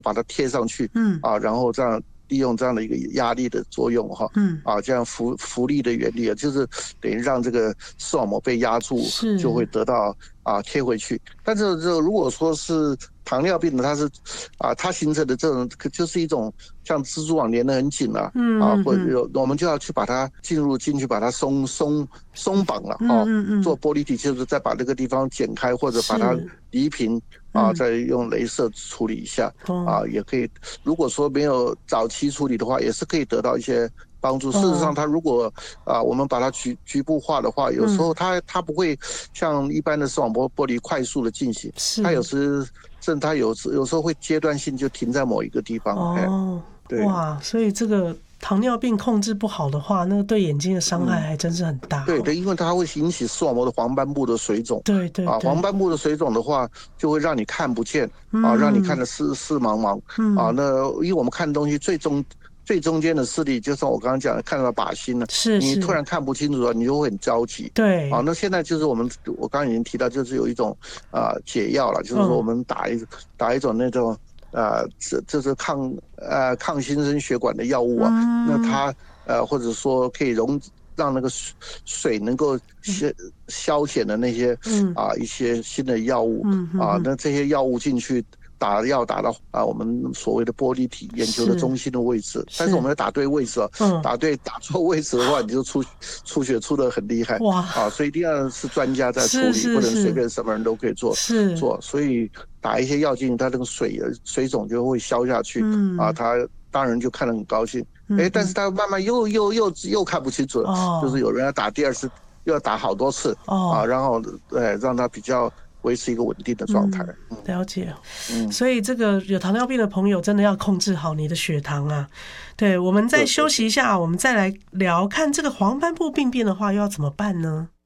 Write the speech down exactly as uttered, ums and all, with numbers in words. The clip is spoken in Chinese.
把它贴上去， 嗯啊，然后这样利用这样的一个压力的作用哈， 嗯啊，这样浮浮力的原理啊，就是等于让这个视网膜被压住， 是就会得到啊贴回去。但是这如果说是糖尿病的，它是啊，它形成的这种就是一种像蜘蛛网连得很紧啊，啊， 嗯嗯或者有我们就要去把它进入进去，把它松松松绑了哈， 嗯嗯嗯做玻璃体就是再把这个地方剪开或者把它是移平啊， 嗯再用雷射处理一下哦啊，也可以。如果说没有早期处理的话，也是可以得到一些帮助。事实上， 哦它如果啊，我们把它局局部化的话，有时候嗯它它不会像一般的视网膜剥离快速的进行，它有是时甚至它有时有时候会阶段性就停在某一个地方。哎， 哦对， 哇，所以这个糖尿病控制不好的话，那个对眼睛的伤害嗯。 还真是很大哦。 对对，因为它会引起视网膜的黄斑部的水肿啊， 对对对， 黄斑部的水肿的话，就会让你看不见啊，让你看嗯的视视茫茫啊。 嗯那因为我们看东西最中最中间的视力，就像我刚刚讲的，看到靶心了， 是是， 你突然看不清楚了，你就会很着急。啊， 对， 那现在就是我们，我刚刚已经提到，就是有一种啊、解药了，就是说我嗯们打一打一种那种呃，这这是抗呃抗新生血管的药物啊，那嗯它呃或者说可以溶让那个水水能够消消减的那些嗯啊一些新的药物啊， 嗯嗯嗯， 那这些药物进去。打药打到啊，我们所谓的玻璃体眼球的是中心的位置， 是但是我们要打对位置啊， 嗯打对打错位置的话，你就出出血出得很厉害哇， 啊，所以一定要是专家在处是理，不能随是是便什么人都可以做是， 做，所以打一些药进去，它这个水水肿就会消下去啊， 嗯他当然就看得很高兴，哎，但是嗯嗯他慢慢又又又又看不清楚了，就是哦有人要打第二次，又要打好多次啊， 哦然后呃让他比较维持一个稳定的状态。 嗯，了解。 嗯， 所以这个有糖尿病的朋友真的要控制好你的血糖啊。对，我们再休息一下，我们再来聊看这个黄斑部病变的话，又要怎么办呢？